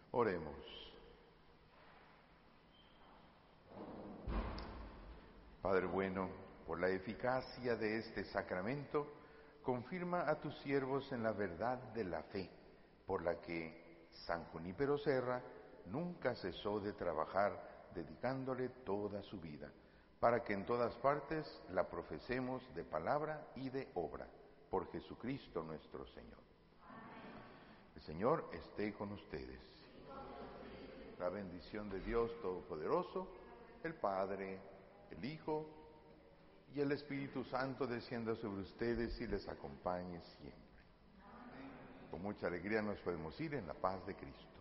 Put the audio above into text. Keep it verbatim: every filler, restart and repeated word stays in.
Oremos. Padre bueno, por la eficacia de este sacramento, confirma a tus siervos en la verdad de la fe, por la que San Junípero Serra nunca cesó de trabajar, dedicándole toda su vida, para que en todas partes la profesemos de palabra y de obra, por Jesucristo nuestro Señor. Amén. El Señor esté con ustedes. La bendición de Dios Todopoderoso, el Padre, el Hijo y el Espíritu Santo descienda sobre ustedes y les acompañe siempre. Con mucha alegría nos podemos ir en la paz de Cristo.